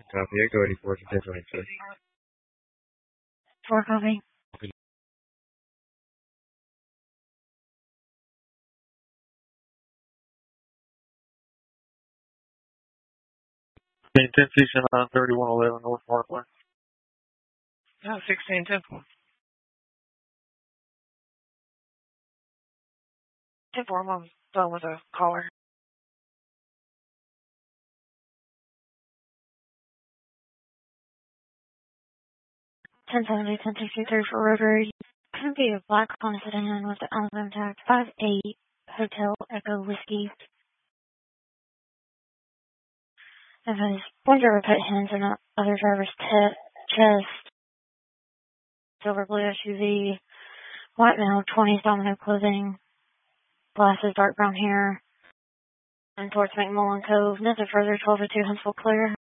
Copy it. Go 84 to 1026. 4 copy. 10 Section 3111 North Parkway. 1610. 10-4, I'm done with a caller. Ten 1063 for Rotary. Could be a black Honda sedan with the Alabama tag 58 Hotel Echo Whiskey. If his one driver put hands on the other driver's chest. Silver blue SUV. White male, 20s domino clothing. Glasses, dark brown hair. And towards McMullen Cove. Nothing further, 12-2 Huntsville clear.